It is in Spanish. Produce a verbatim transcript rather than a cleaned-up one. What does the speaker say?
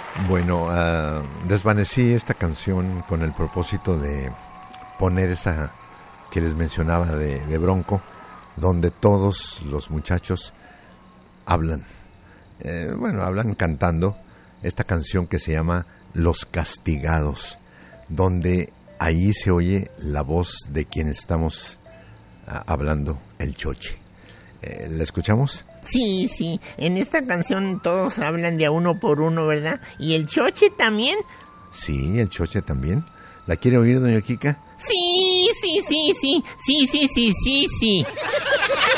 Bueno, uh, desvanecí esta canción con el propósito de poner esa que les mencionaba de, de Bronco, donde todos los muchachos hablan, eh, bueno, hablan cantando esta canción que se llama Los Castigados, donde ahí se oye la voz de quien estamos uh, hablando, el Choche. Eh, ¿La escuchamos? Sí, sí, en esta canción todos hablan de a uno por uno, ¿verdad? ¿Y el Choche también? Sí, el Choche también. ¿La quiere oír, doña Kika? Sí, sí, sí, sí, sí, sí, sí, sí, sí.